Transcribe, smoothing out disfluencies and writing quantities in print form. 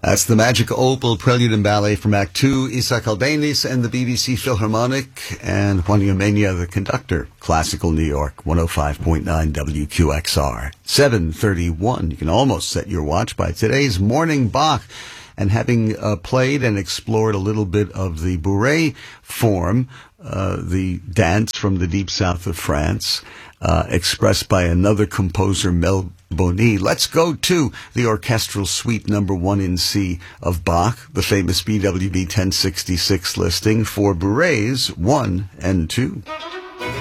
That's the Magic Opal Prelude and Ballet from Act 2, Isaac Albéniz and the BBC Philharmonic, and Juan Umenia, the conductor, Classical New York, 105.9 WQXR. 7:31. You can almost set your watch by today's Morning Bach. And having played and explored a little bit of the bourrée form, the dance from the deep south of France, expressed by another composer, Mel Boni, let's go to the orchestral suite number 1 in C of Bach, the famous BWV 1066 listing for bourrées 1 and 2.